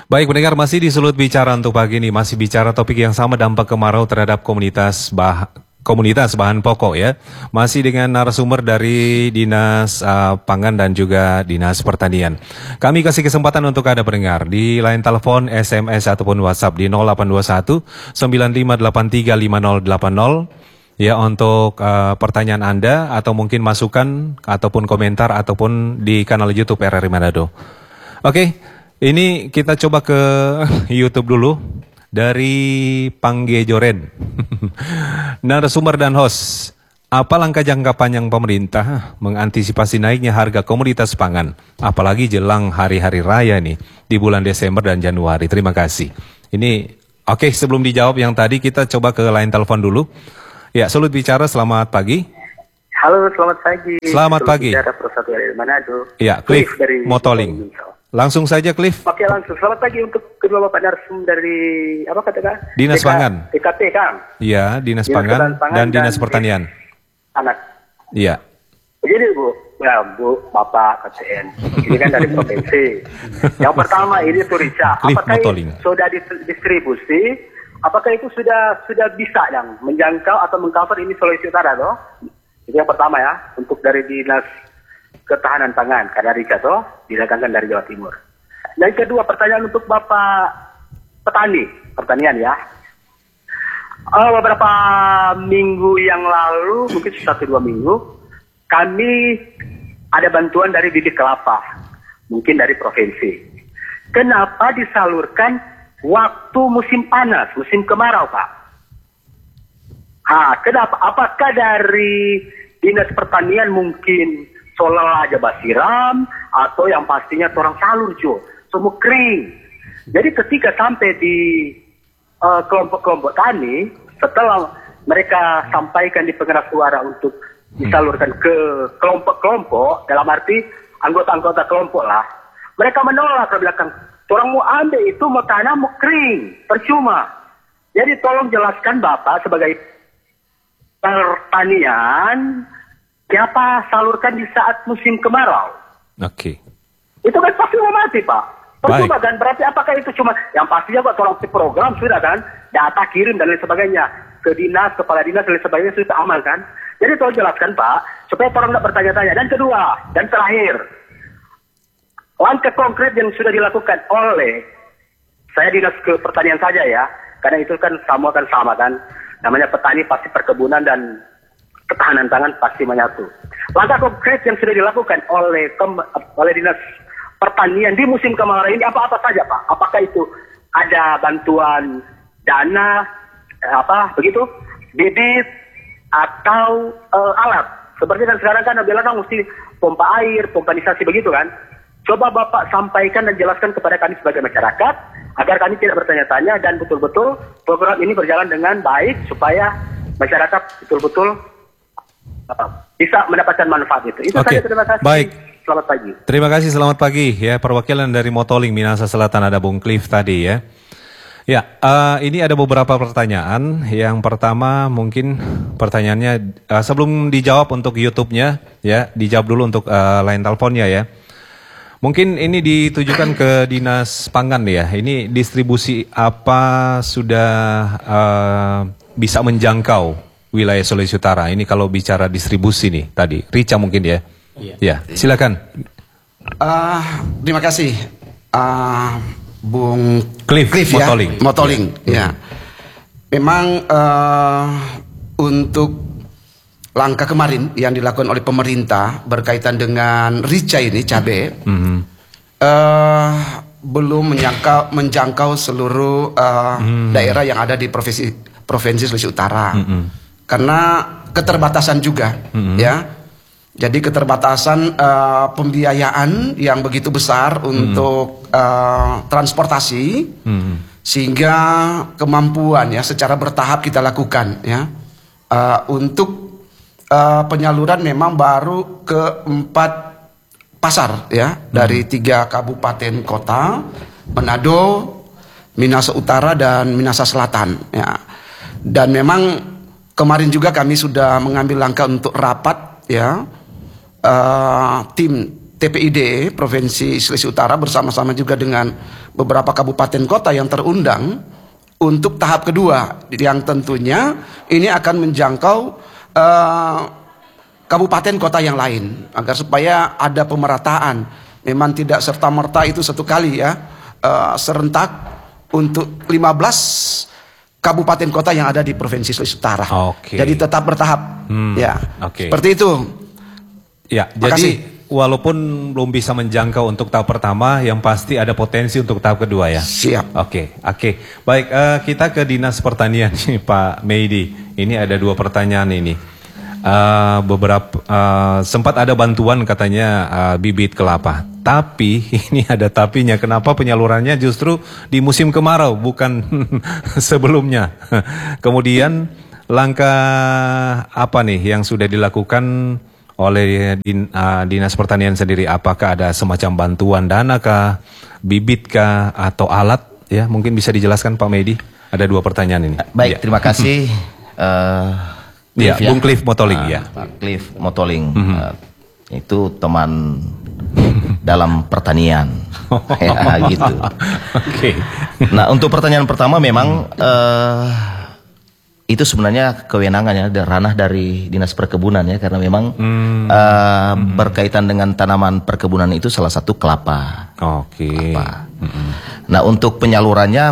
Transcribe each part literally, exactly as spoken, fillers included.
Baik pendengar, masih di Sulut Bicara untuk pagi ini, masih bicara topik yang sama, dampak kemarau terhadap komunitas bah komunitas bahan pokok ya. Masih dengan narasumber dari Dinas uh, Pangan dan juga Dinas Pertanian. Kami kasih kesempatan untuk Anda pendengar di line telepon, S M S ataupun WhatsApp di nol delapan dua satu sembilan lima delapan tiga lima nol delapan nol ya, untuk uh, pertanyaan Anda atau mungkin masukan ataupun komentar ataupun di kanal YouTube R R I Manado. Oke, ini kita coba ke YouTube dulu dari Pangge Joren. Narasumber dan host, apa langkah jangka panjang pemerintah mengantisipasi naiknya harga komoditas pangan, apalagi jelang hari-hari raya nih di bulan Desember dan Januari? Terima kasih. Ini oke, sebelum dijawab yang tadi kita coba ke line telepon dulu. Ya, Sulut Bicara, selamat pagi. Halo, selamat pagi. Selamat Sulut pagi. Bicara Persatu dari Manado. Ya, Cliff, Cliff dari Motoling. Langsung saja, Cliff. Oke, langsung. Selamat pagi untuk kedua Bapak Narsum dari apa katakan? Dinas D K, Pangan. D K P kan? Iya, Dinas, Dinas Pangan, Pangan dan, dan Dinas Pertanian. Anak. Iya. Begini Bu, ya Bu, Bapak K P N. Ini kan dari provinsi. Yang pertama ini tuh Rica. Apakah ini sudah distribusi? Apakah itu sudah sudah bisa yang menjangkau atau mengcover ini Sulawesi Utara toh? Itu yang pertama ya, untuk dari Dinas Ketahanan Pangan, karena Rica toh didatangkan dari Jawa Timur. Yang kedua, pertanyaan untuk Bapak petani, pertanian ya. Uh, beberapa minggu yang lalu, mungkin satu dua minggu, kami ada bantuan dari bibit kelapa, mungkin dari provinsi. Kenapa disalurkan waktu musim panas, musim kemarau, Pak? Ah, kenapa? Apakah dari Dinas Pertanian mungkin solar aja basiram, atau yang pastinya orang salur jo, semua kering. Jadi ketika sampai di uh, kelompok-kelompok tani, setelah mereka sampaikan di pengeras suara untuk disalurkan ke kelompok-kelompok, dalam arti anggota-anggota kelompok lah, mereka menolak ke belakang. Orang mau ambil itu mau tanam mau kering, percuma. Jadi tolong jelaskan Bapak sebagai pertanian, siapa salurkan di saat musim kemarau? Oke. Okay. Itu kan pasti mau mati, Pak. Percuma kan, berarti apakah itu cuma, yang pastinya Pak, tolong program sudah kan, data kirim dan lain sebagainya, ke dinas, kepala dinas dan lain sebagainya sudah amal kan. Jadi tolong jelaskan Pak, supaya orang tidak bertanya-tanya. Dan kedua, dan terakhir, langkah konkret yang sudah dilakukan oleh, saya dinas ke pertanian saja ya, karena itu kan semua kan sama kan, namanya petani pasti perkebunan dan ketahanan pangan pasti menyatu. Langkah konkret yang sudah dilakukan oleh oleh Dinas Pertanian di musim kemarau ini apa-apa saja Pak? Apakah itu ada bantuan dana, apa begitu, bibit atau uh, alat? Seperti kan sekarang kan bilang kan mesti pompa air, pompanisasi begitu kan? Coba Bapak sampaikan dan jelaskan kepada kami sebagai masyarakat agar kami tidak bertanya-tanya dan betul-betul program ini berjalan dengan baik supaya masyarakat betul-betul bisa mendapatkan manfaat itu. Itu okay. saja, terima kasih. Baik. Selamat pagi. Terima kasih, selamat pagi. Ya, perwakilan dari Motoling, Minahasa Selatan ada Bung Cliff tadi ya. Ya, uh, ini ada beberapa pertanyaan. Yang pertama mungkin pertanyaannya uh, sebelum dijawab untuk YouTube-nya ya, dijawab dulu untuk uh, line teleponnya ya. Mungkin ini ditujukan ke Dinas Pangan ya. Ini distribusi apa sudah uh, bisa menjangkau wilayah Sulawesi Utara? Ini kalau bicara distribusi nih tadi, Rica mungkin ya. Iya. Ya, silakan. Uh, terima kasih, uh, Bung Cliff, Cliff Motoling. Ya, Motoling. Ya. ya. Memang uh, untuk langkah kemarin yang dilakukan oleh pemerintah berkaitan dengan Rica ini cabai, mm-hmm. uh, belum menjangkau menjangkau seluruh uh, mm. daerah yang ada di provinsi provinsi Sulawesi Utara. Mm-hmm. Karena keterbatasan juga, mm-hmm. ya. Jadi keterbatasan uh, pembiayaan yang begitu besar mm-hmm. untuk uh, transportasi, mm-hmm. sehingga kemampuan ya secara bertahap kita lakukan ya uh, untuk uh, penyaluran memang baru ke empat pasar ya mm-hmm. dari tiga kabupaten kota, Manado, Minahasa Utara dan Minahasa Selatan ya. Dan memang kemarin juga kami sudah mengambil langkah untuk rapat ya, uh, tim T T P I D Provinsi Sulawesi Utara bersama-sama juga dengan beberapa kabupaten kota yang terundang untuk tahap kedua, yang tentunya ini akan menjangkau uh, kabupaten kota yang lain agar supaya ada pemerataan. Memang tidak serta-merta itu satu kali ya, uh, serentak untuk lima belas kabupaten kota yang ada di Provinsi Sulawesi Utara. Okay. Jadi tetap bertahap. Hmm, ya, okay. Seperti itu. Ya, Makasih. Jadi walaupun belum bisa menjangkau untuk tahap pertama, yang pasti ada potensi untuk tahap kedua ya. Siap. Oke, oke. Baik, uh, kita ke Dinas Pertanian nih, Pak Meidi. Ini ada dua pertanyaan ini. Uh, beberapa uh, sempat ada bantuan katanya uh, bibit kelapa, tapi ini ada tapinya. Kenapa penyalurannya justru di musim kemarau bukan sebelumnya? Kemudian langkah apa nih yang sudah dilakukan oleh din, uh, Dinas Pertanian sendiri? Apakah ada semacam bantuan dana kah, bibit kah, atau alat? Ya, mungkin bisa dijelaskan Pak Meidi. Ada dua pertanyaan ini. Baik, ya. Terima kasih. uh, Ya, ya, Bung Cliff Motoling uh, ya. Pak Cliff Motoling mm-hmm. uh, itu teman dalam pertanian, ya gitu. Oke. Okay. Nah, untuk pertanyaan pertama memang uh, itu sebenarnya kewenangan ya, ranah dari Dinas Perkebunan ya, karena memang mm. uh, mm. berkaitan dengan tanaman perkebunan itu salah satu kelapa. Oke. Okay. Mm-hmm. Nah, untuk penyalurannya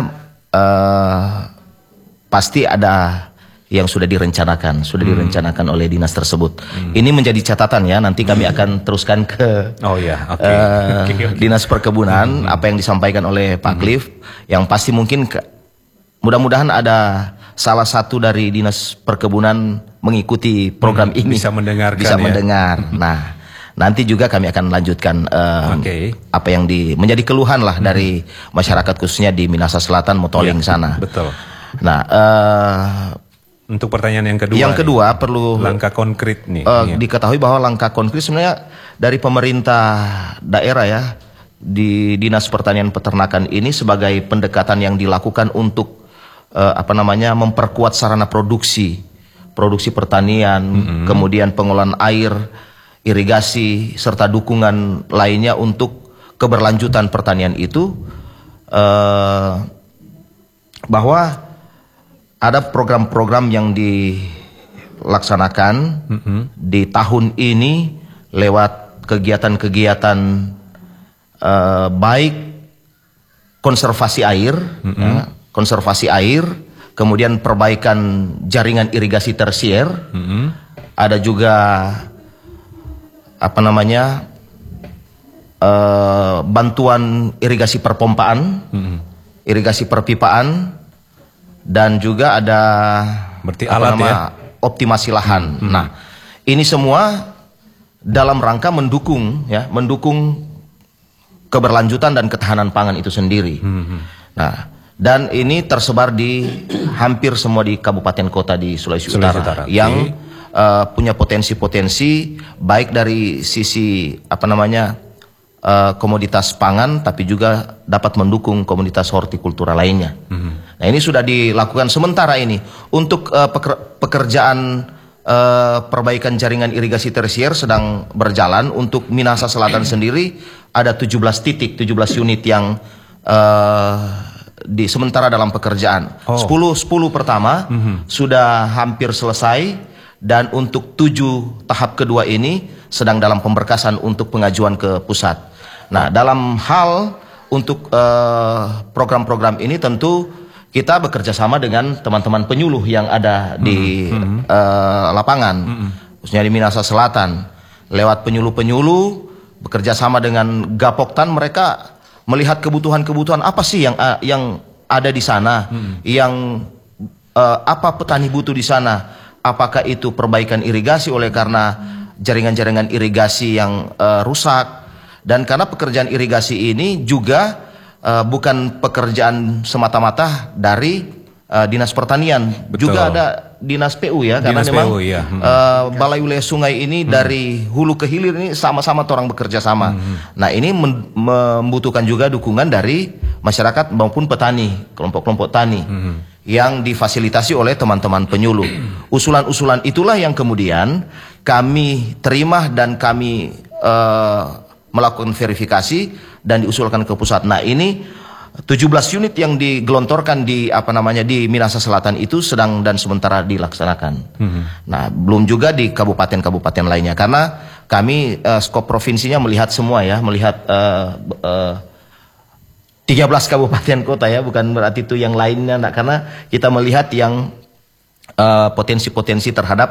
uh, pasti ada yang sudah direncanakan, sudah hmm. direncanakan oleh dinas tersebut. Hmm. Ini menjadi catatan ya, nanti kami akan teruskan ke oh, ya. okay. uh, okay, okay. Dinas Perkebunan, hmm. apa yang disampaikan oleh Pak hmm. Cliff, yang pasti mungkin ke, mudah-mudahan ada salah satu dari Dinas Perkebunan mengikuti program hmm. ini. Bisa mendengarkan Bisa ya? mendengar. Hmm. Nah, nanti juga kami akan lanjutkan um, okay. apa yang di, menjadi keluhan lah hmm. dari masyarakat khususnya di Minahasa Selatan, Motoling ya, sana. Betul. Nah, uh, untuk pertanyaan yang kedua, yang kedua nih, perlu langkah konkret nih. Uh, iya. Diketahui bahwa langkah konkret sebenarnya dari pemerintah daerah ya, di Dinas Pertanian Peternakan ini sebagai pendekatan yang dilakukan untuk uh, apa namanya memperkuat sarana produksi, produksi pertanian, mm-hmm. kemudian pengolahan air, irigasi serta dukungan lainnya untuk keberlanjutan pertanian itu, uh, bahwa ada program-program yang dilaksanakan mm-hmm. di tahun ini lewat kegiatan-kegiatan uh, baik konservasi air, mm-hmm. ya, konservasi air, kemudian perbaikan jaringan irigasi tersier, mm-hmm. ada juga apa namanya uh, bantuan irigasi perpompaan, mm-hmm. irigasi perpipaan. Dan juga ada berarti apa alat nama, ya? optimasi lahan. Hmm. Nah, ini semua dalam rangka mendukung ya, mendukung keberlanjutan dan ketahanan pangan itu sendiri. Hmm. Nah, dan ini tersebar di hampir semua di kabupaten kota di Sulawesi, Sulawesi Utara, Utara yang okay. uh, punya potensi-potensi baik dari sisi apa namanya uh, komoditas pangan, tapi juga dapat mendukung komoditas hortikultura lainnya. Hmm. Nah, ini sudah dilakukan sementara ini untuk uh, peker, pekerjaan uh, perbaikan jaringan irigasi tersier sedang berjalan. Untuk Minahasa Selatan sendiri ada tujuh belas titik, tujuh belas unit yang uh, di sementara dalam pekerjaan. Oh. sepuluh, sepuluh pertama mm-hmm. sudah hampir selesai, dan untuk tujuh tahap kedua ini sedang dalam pemberkasan untuk pengajuan ke pusat. Nah, dalam hal untuk uh, program-program ini tentu kita bekerja sama dengan teman-teman penyuluh yang ada di mm-hmm. uh, lapangan, mm-hmm. khususnya di Minahasa Selatan. Lewat penyuluh-penyuluh, bekerja sama dengan Gapoktan, mereka melihat kebutuhan-kebutuhan apa sih yang uh, yang ada di sana, mm-hmm. yang uh, apa petani butuh di sana. Apakah itu perbaikan irigasi oleh karena jaringan-jaringan irigasi yang uh, rusak, dan karena pekerjaan irigasi ini juga Uh, bukan pekerjaan semata-mata dari uh, Dinas Pertanian. Betul. Juga ada Dinas P U ya, karena Dinas memang P U, ya. hmm. uh, Balai Wilayah Sungai ini hmm. dari hulu ke hilir ini sama-sama orang bekerja sama. Hmm. Nah, ini membutuhkan juga dukungan dari masyarakat maupun petani, kelompok-kelompok tani hmm. yang difasilitasi oleh teman-teman penyuluh. Usulan-usulan itulah yang kemudian kami terima dan kami uh, melakukan verifikasi dan diusulkan ke pusat. Nah, ini tujuh belas unit yang digelontorkan di apa namanya di Minahasa Selatan itu sedang dan sementara dilaksanakan. Hmm. Nah, belum juga di kabupaten-kabupaten lainnya karena kami uh, skop provinsinya melihat semua ya, melihat uh, uh, tiga belas kabupaten kota ya, bukan berarti itu yang lainnya, nah, karena kita melihat yang potensi-potensi uh, terhadap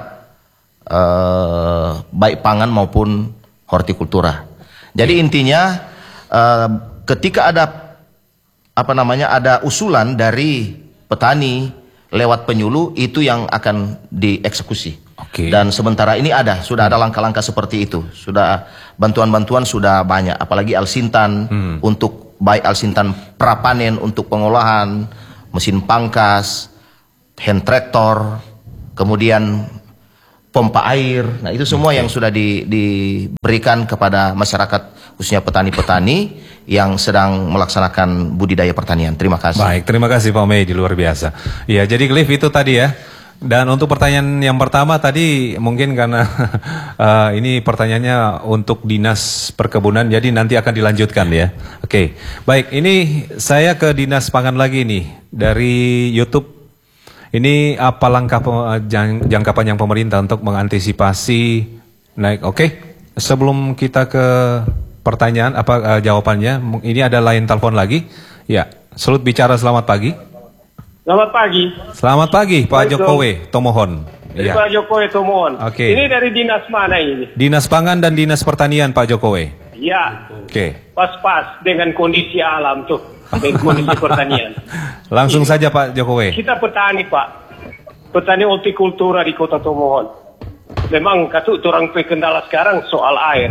uh, baik pangan maupun hortikultura. Jadi intinya uh, ketika ada apa namanya ada usulan dari petani lewat penyuluh itu yang akan dieksekusi. Okay. Dan sementara ini ada sudah ada langkah-langkah seperti itu. Sudah bantuan-bantuan sudah banyak, apalagi Alsintan hmm. untuk baik Alsintan prapanen untuk pengolahan, mesin pangkas, hand traktor, kemudian pompa air. Nah, itu semua okay. yang sudah di, diberikan kepada masyarakat, khususnya petani-petani yang sedang melaksanakan budidaya pertanian. Terima kasih. Baik, terima kasih Pak Mehdi, luar biasa. Ya, jadi Cliff itu tadi ya. Dan untuk pertanyaan yang pertama tadi mungkin karena uh, ini pertanyaannya untuk Dinas Perkebunan, jadi nanti akan dilanjutkan ya. Oke, baik. Ini saya ke Dinas Pangan lagi nih dari YouTube. Ini apa langkah jangka panjang pemerintah untuk mengantisipasi naik? Oke, sebelum kita ke pertanyaan apa uh, jawabannya, ini ada lain telepon lagi. Ya, Sulut bicara, selamat pagi. Selamat pagi. Selamat pagi, Pak Jokowi Tomohon. Ya. Pak Jokowi Tomohon. Oke. Ini dari dinas mana ini? Dinas Pangan dan Dinas Pertanian, Pak Jokowi. Ya. Oke. Pas-pas dengan kondisi alam tuh, dengan kondisi pertanian. Langsung ini. Saja Pak Jokowi. Kita petani Pak, petani hortikultura di Kota Tomohon. Memang katut orang kendala sekarang soal air.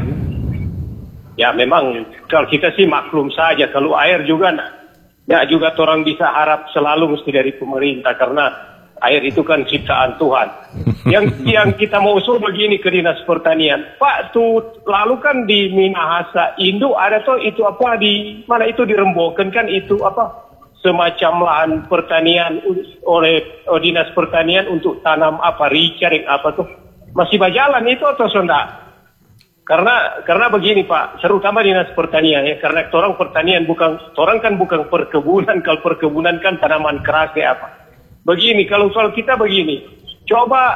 Ya memang kalau kita sih maklum saja kalau air juga nah. Ya juga orang bisa harap selalu mesti dari pemerintah karena air itu kan ciptaan Tuhan. Yang yang kita mau usul begini ke Dinas Pertanian, Pak tuh lalu kan di Minahasa Induk ada tuh itu apa di mana itu dirembokan kan itu apa semacam lahan pertanian oleh oh, Dinas Pertanian untuk tanam apa rica apa tuh masih berjalan itu atau sudah? Karena karena begini Pak, terutama Dinas Pertanian ya, karena orang pertanian bukan, orang kan bukan perkebunan, kalau perkebunan kan tanaman keras ya apa. Begini, kalau soal kita begini, coba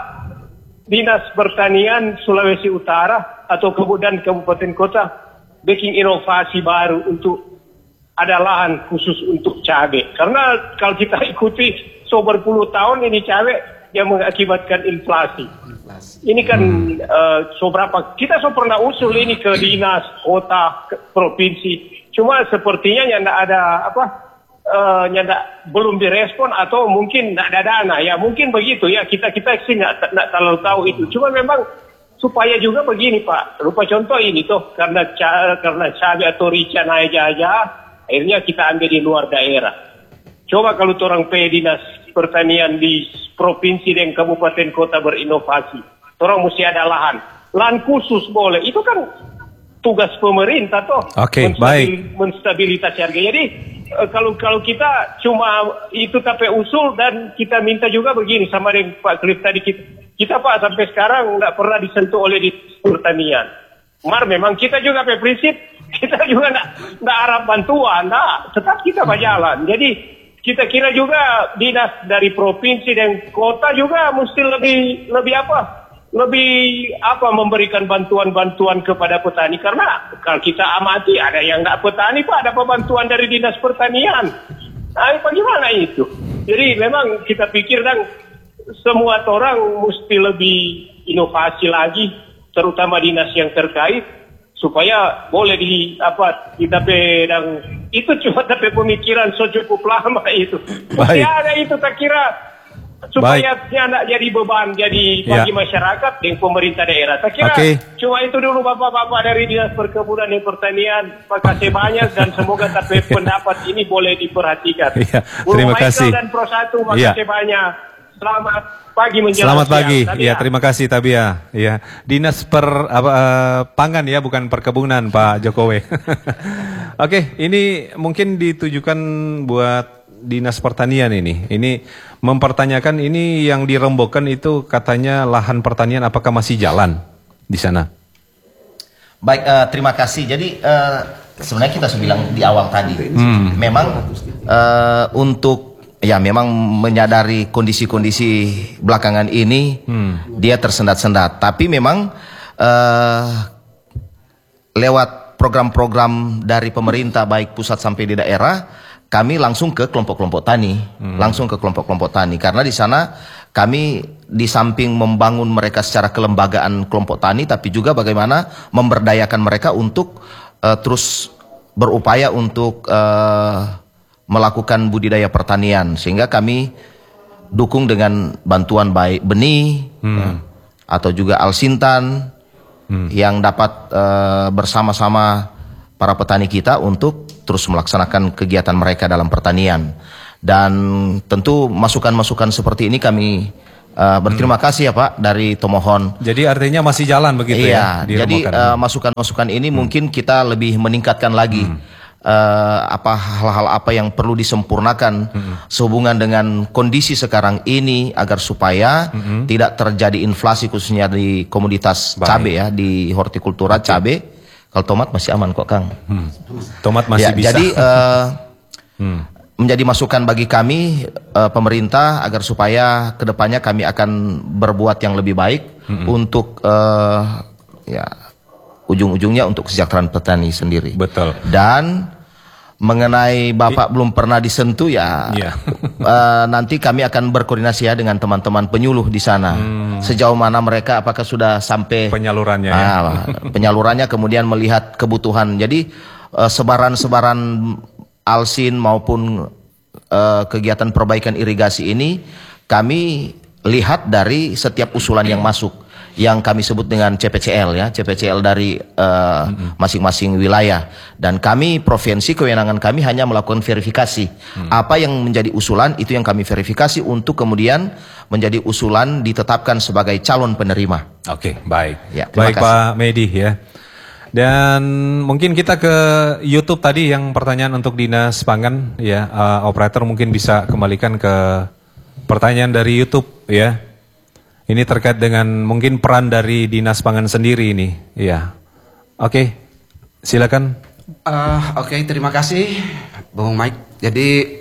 Dinas Pertanian Sulawesi Utara atau kemudian Kabupaten Kota bikin inovasi baru untuk ada lahan khusus untuk cabai. Karena kalau kita ikuti so berpuluh tahun ini cabai yang mengakibatkan inflasi. Ini kan hmm. uh, so berapa kita so pernah usul ini ke dinas, kota, ke provinsi. Cuma sepertinya yang ada apa, uh, yang belum direspon atau mungkin tidak ada dana. Ya mungkin begitu ya kita kita sih nggak terlalu tahu itu. Cuma memang supaya juga begini Pak. Rupa contoh ini tuh karena ca karena cabai atau rica naik aja, akhirnya kita ambil di luar daerah. Coba kalau orang P Dinas Pertanian di provinsi dan kabupaten kota berinovasi, orang mesti ada lahan, lahan khusus boleh. Itu kan tugas pemerintah toh, okay, menstabil, menstabilitas harga. Jadi kalau kalau kita cuma itu tapi usul dan kita minta juga begini sama dengan Pak Cliff tadi kita, kita Pak sampai sekarang nggak pernah disentuh oleh di pertanian. Mar memang kita juga pakai prinsip kita juga nggak nggak harap bantuan, nah tetap kita berjalan. Jadi kita kira juga dinas dari provinsi dan kota juga mesti lebih lebih apa? Lebih apa memberikan bantuan-bantuan kepada petani karena kalau kita amati ada yang nggak petani Pak, ada bantuan dari Dinas Pertanian. Nah, bagaimana itu? Jadi memang kita pikir dan semua orang mesti lebih inovasi lagi, terutama dinas yang terkait supaya boleh di apa kita pedang itu cuma tapi pemikiran so cukup lama itu. Mesti ada itu tak kira supaya tidak jadi beban jadi bagi ya. Masyarakat dan pemerintah daerah. Saya kira okay. Cuma itu dulu bapak-bapak dari Dinas Perkebunan dan Pertanian. Terima kasih banyak dan semoga tapi pendapat ini boleh diperhatikan. Ya, terima kasih. Dan Pro satu makasih ya. Banyak. Selamat pagi menjelang Selamat pagi. Ya, terima kasih Tabia. Ya, Dinas per apa, uh, Pangan ya, bukan perkebunan Pak Jokowi. Oke, okay, ini mungkin ditujukan buat Dinas Pertanian ini. Ini mempertanyakan ini yang dirembokan itu katanya lahan pertanian apakah masih jalan di sana? Baik, uh, terima kasih. Jadi uh, sebenarnya kita sudah bilang di awal tadi, hmm. memang uh, untuk ya memang menyadari kondisi-kondisi belakangan ini hmm. dia tersendat-sendat. Tapi memang uh, lewat program-program dari pemerintah baik pusat sampai di daerah, kami langsung ke kelompok-kelompok tani, hmm. langsung ke kelompok-kelompok tani. Karena di sana kami di samping membangun mereka secara kelembagaan kelompok tani, tapi juga bagaimana memberdayakan mereka untuk uh, terus berupaya untuk uh, melakukan budidaya pertanian. Sehingga kami dukung dengan bantuan baik benih hmm. ya, atau juga alsintan hmm. yang dapat uh, bersama-sama para petani kita untuk terus melaksanakan kegiatan mereka dalam pertanian. Dan tentu masukan-masukan seperti ini kami uh, berterima hmm. kasih ya Pak dari Tomohon. Jadi artinya masih jalan begitu iya, ya? Jadi uh, masukan-masukan ini hmm. mungkin kita lebih meningkatkan lagi hmm. uh, apa hal-hal apa yang perlu disempurnakan hmm. sehubungan dengan kondisi sekarang ini agar supaya hmm. tidak terjadi inflasi khususnya di komoditas Baik. cabai ya, di hortikultura okay. cabai. Kalau tomat masih aman kok Kang. Hmm. Tomat masih ya, bisa. Jadi uh, hmm. menjadi masukan bagi kami uh, pemerintah agar supaya kedepannya kami akan berbuat yang lebih baik hmm. untuk uh, ya ujung-ujungnya untuk kesejahteraan petani sendiri. Betul. Dan mengenai Bapak I, belum pernah disentuh ya, yeah. uh, nanti kami akan berkoordinasi ya dengan teman-teman penyuluh di sana. Hmm. Sejauh mana mereka, apakah sudah sampai penyalurannya? Uh, ya? Penyalurannya kemudian melihat kebutuhan. Jadi uh, sebaran-sebaran alsin maupun uh, kegiatan perbaikan irigasi ini kami lihat dari setiap usulan yang masuk. Yang kami sebut dengan C P C L ya, C P C L dari masing-masing uh, mm-hmm. wilayah. Dan kami provinsi, kewenangan kami hanya melakukan verifikasi. Mm. Apa yang menjadi usulan itu yang kami verifikasi untuk kemudian menjadi usulan ditetapkan sebagai calon penerima. Oke, okay, baik. Ya, baik kasih. Pak Medi ya. Dan mungkin kita ke YouTube tadi yang pertanyaan untuk Dinas Pangan ya, uh, operator mungkin bisa kembalikan ke pertanyaan dari YouTube ya. Ini terkait dengan mungkin peran dari Dinas Pangan sendiri ini, ya. Oke, silakan. Uh, Oke, okay, terima kasih, Bung Mike. Jadi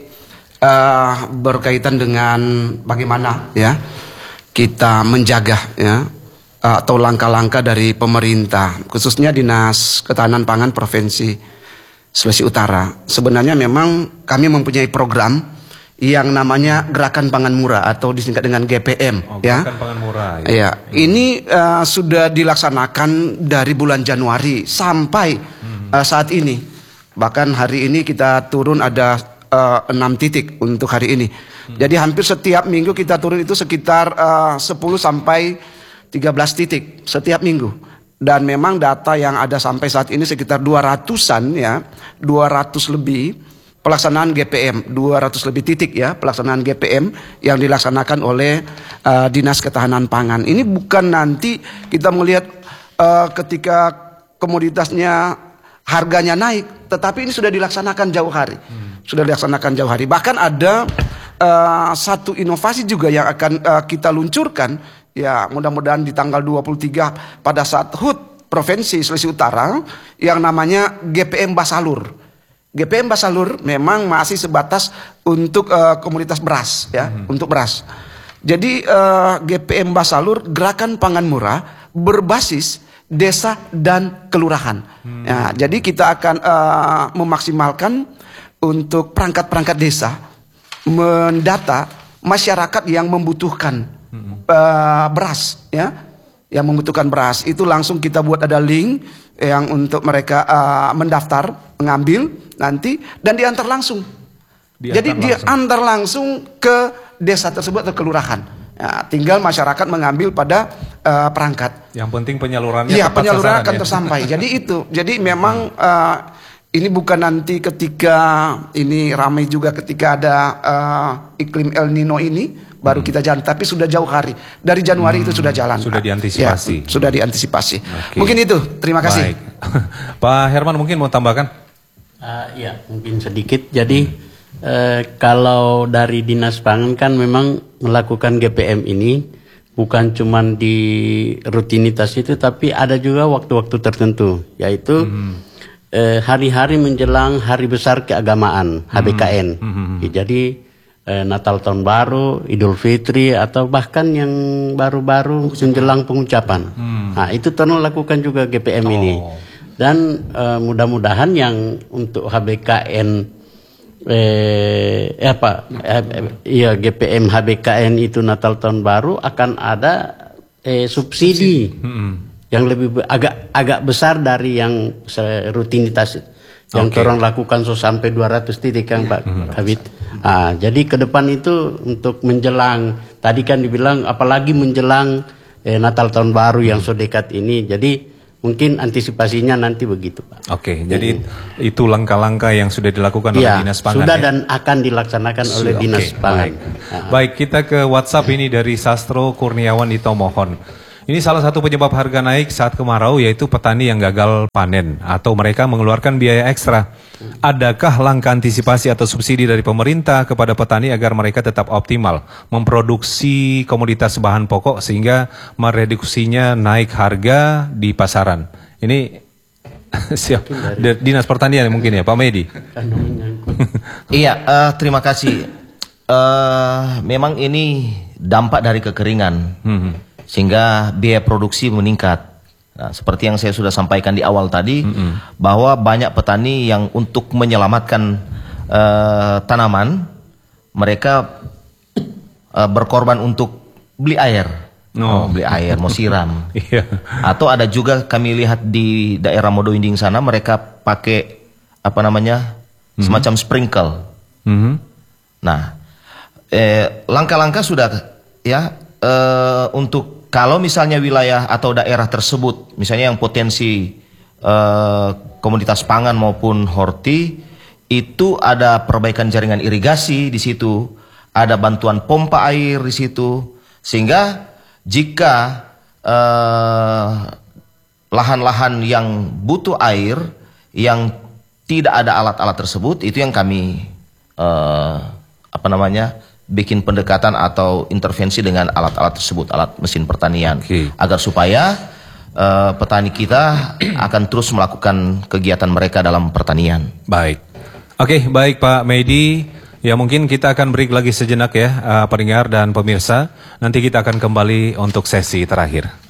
uh, berkaitan dengan bagaimana ya kita menjaga ya uh, atau langkah-langkah dari pemerintah, khususnya Dinas Ketahanan Pangan Provinsi Sulawesi Utara. Sebenarnya memang kami mempunyai program yang namanya Gerakan Pangan Murah atau disingkat dengan G P M. Oh, ya. Gerakan Pangan Murah. Ya. Ya, ini uh, sudah dilaksanakan dari bulan Januari sampai hmm. uh, saat ini. Bahkan hari ini kita turun ada uh, enam titik untuk hari ini. Hmm. Jadi hampir setiap minggu kita turun itu sekitar uh, sepuluh sampai tiga belas titik setiap minggu. Dan memang data yang ada sampai saat ini sekitar dua ratusan ya, dua ratus lebih. Pelaksanaan G P M, dua ratus lebih titik ya, pelaksanaan G P M yang dilaksanakan oleh uh, Dinas Ketahanan Pangan. Ini bukan nanti kita melihat uh, ketika komoditasnya harganya naik, tetapi ini sudah dilaksanakan jauh hari. Hmm. Sudah dilaksanakan jauh hari. Bahkan ada uh, satu inovasi juga yang akan uh, kita luncurkan, ya mudah-mudahan di tanggal dua puluh tiga pada saat H U T Provinsi Sulawesi Utara, yang namanya G P M Basalur. G P M Basalur memang masih sebatas untuk uh, komunitas beras ya, hmm. untuk beras. Jadi uh, G P M Basalur Gerakan Pangan Murah berbasis desa dan kelurahan. Hmm. Ya, jadi kita akan uh, memaksimalkan untuk perangkat-perangkat desa mendata masyarakat yang membutuhkan hmm. uh, beras ya, yang membutuhkan beras. Itu langsung kita buat ada link yang untuk mereka uh, mendaftar, mengambil nanti dan diantar langsung. Diantar Jadi langsung. diantar langsung ke desa tersebut atau kelurahan. Ya, tinggal masyarakat mengambil pada uh, perangkat. Yang penting penyalurannya. Iya, penyaluran akan ya? tersampai. Jadi itu. Jadi memang uh, ini bukan nanti ketika ini ramai juga ketika ada uh, iklim El Nino ini baru hmm. kita jalan, tapi sudah jauh hari. Dari Januari hmm. itu sudah jalan. Sudah diantisipasi. Ya, sudah diantisipasi. Okay. Mungkin itu. Terima kasih. Baik. Pak Herman mungkin mau tambahkan? Uh, ya, mungkin sedikit. Jadi hmm. uh, kalau dari Dinas Pangan kan memang melakukan G P M ini bukan cuman di rutinitas itu, tapi ada juga waktu-waktu tertentu, yaitu hmm. eh, hari-hari menjelang hari besar keagamaan H B K N. Hmm. Jadi eh, Natal Tahun Baru, Idul Fitri, atau bahkan yang baru-baru menjelang pengucapan. Hmm. Nah, itu tolong lakukan juga G P M oh. ini. Dan eh, mudah-mudahan yang untuk H B K N Eh, apa? Iya, G P M H B K N itu Natal Tahun Baru akan ada eh, subsidi hmm. yang lebih agak agak besar dari yang rutinitas yang okay. orang lakukan so sampai dua ratus titik kan Pak hmm. Habib. Ah, jadi ke depan itu untuk menjelang, tadi kan dibilang apalagi menjelang eh, Natal Tahun Baru yang so dekat ini. Jadi mungkin antisipasinya nanti begitu, Pak. Oke, jadi hmm. itu langkah-langkah yang sudah dilakukan ya, oleh Dinas Pangan. Sudah ya? Dan akan dilaksanakan oleh okay, Dinas Pangan. Baik. Uh. baik, kita ke WhatsApp ini dari Sastro Kurniawan di Tomohon. Ini salah satu penyebab harga naik saat kemarau yaitu petani yang gagal panen atau mereka mengeluarkan biaya ekstra. Adakah langkah antisipasi atau subsidi dari pemerintah kepada petani agar mereka tetap optimal memproduksi komoditas bahan pokok sehingga mereduksinya naik harga di pasaran? Ini siap Dinas Pertanian mungkin ya Pak Medi. Iya, uh, terima kasih. Uh, memang ini dampak dari kekeringan. Hmm. Sehingga biaya produksi meningkat. Nah, seperti yang saya sudah sampaikan di awal tadi, mm-hmm. bahwa banyak petani yang untuk menyelamatkan uh, tanaman, mereka uh, berkorban untuk beli air. Oh. Oh, beli air, mau siram. Atau ada juga kami lihat di daerah Modoinding sana, mereka pakai apa namanya, mm-hmm. semacam sprinkle. Mm-hmm. Nah, eh, langkah-langkah sudah ya eh, untuk kalau misalnya wilayah atau daerah tersebut, misalnya yang potensi eh, komoditas pangan maupun horti, itu ada perbaikan jaringan irigasi di situ, ada bantuan pompa air di situ, sehingga jika lahan-lahan eh, yang butuh air, yang tidak ada alat-alat tersebut, itu yang kami eh, apa namanya? bikin pendekatan atau intervensi dengan alat-alat tersebut, alat mesin pertanian, okay. agar supaya uh, petani kita akan terus melakukan kegiatan mereka dalam pertanian. Baik, oke, okay, baik Pak Medi. Ya mungkin kita akan break lagi sejenak ya, uh, pendengar dan pemirsa. Nanti kita akan kembali untuk sesi terakhir.